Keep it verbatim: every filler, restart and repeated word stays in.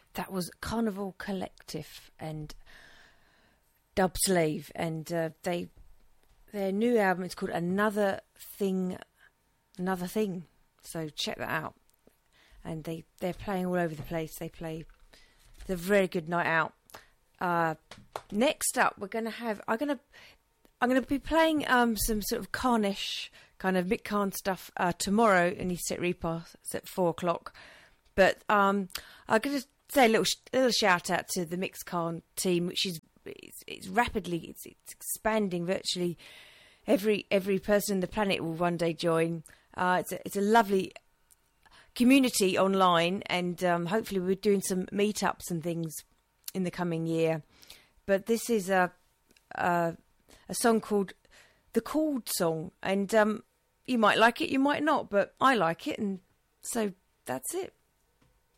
that was Carnival Collective and Dub Slave, and uh, they their new album is called Another Thing, Another Thing. So check that out. And they they're playing all over the place. They play. It's a very good night out. Uh, next up, we're gonna have. I'm gonna. I'm gonna be playing um some sort of Carnish kind of Mick Karn stuff uh, tomorrow in his set repass at four o'clock. But um, I'm gonna say a little little shout out to the Mick Karn team, which is it's, it's rapidly it's, it's expanding. Virtually every every person on the planet will one day join. Uh, it's a, it's a lovely community online, and um, hopefully we're doing some meetups and things in the coming year. But this is a a, a song called The Chord Song, and um, you might like it, you might not, but I like it, and so that's it.